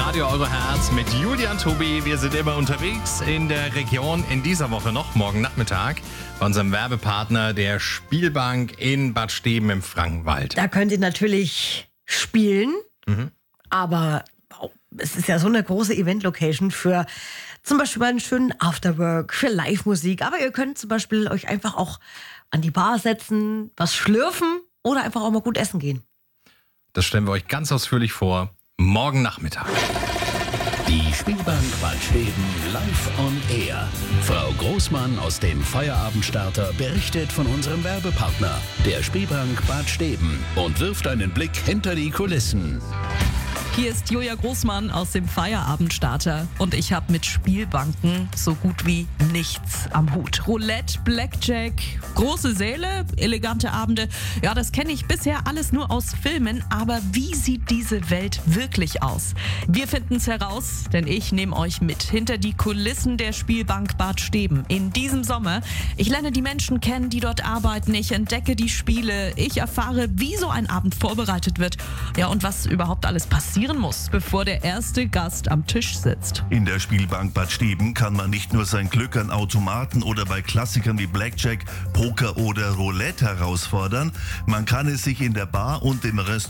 Radio Euro Herz mit Julian Tobi. Wir sind immer unterwegs in der Region. In dieser Woche noch, morgen Nachmittag, bei unserem Werbepartner der Spielbank in Bad Steben im Frankenwald. Da könnt ihr natürlich spielen, aber es ist ja so eine große Event-Location für zum Beispiel mal einen schönen Afterwork, für Live-Musik. Aber ihr könnt zum Beispiel euch einfach auch an die Bar setzen, was schlürfen oder einfach auch mal gut essen gehen. Das stellen wir euch ganz ausführlich vor, morgen Nachmittag. Die Spielbank Bad Steben live on air. Frau Großmann aus dem Feierabendstarter berichtet von unserem Werbepartner, der Spielbank Bad Steben, und wirft einen Blick hinter die Kulissen. Hier ist Julia Großmann aus dem Feierabendstarter und ich habe mit Spielbanken so gut wie nichts am Hut. Roulette, Blackjack, große Säle, elegante Abende, ja, das kenne ich bisher alles nur aus Filmen, aber wie sieht diese Welt wirklich aus? Wir finden es heraus, denn ich nehme euch mit hinter die Kulissen der Spielbank Bad Steben in diesem Sommer. Ich lerne die Menschen kennen, die dort arbeiten, ich entdecke die Spiele, ich erfahre, wie so ein Abend vorbereitet wird, ja, und was überhaupt alles passieren muss, bevor der erste Gast am Tisch sitzt. In der Spielbank Bad Steben kann man nicht nur sein Glück an Automaten oder bei Klassikern wie Blackjack, Poker oder Roulette herausfordern, man kann es sich in der Bar und im Restaurant